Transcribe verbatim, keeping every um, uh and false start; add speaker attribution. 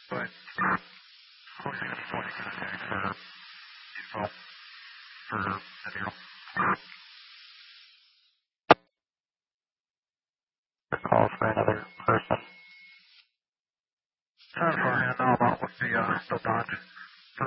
Speaker 1: But closing the point contact for default for the deal. The call for another person. Time for a handout about with the, uh, the Dodge.